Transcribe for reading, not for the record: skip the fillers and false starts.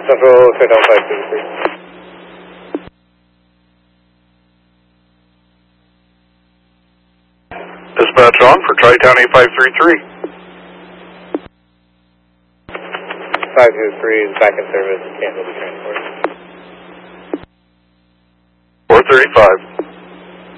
Central, stay down 533. Dispatch on for Tri-Town 8533. 523 is back in service, can't move the transport. 435.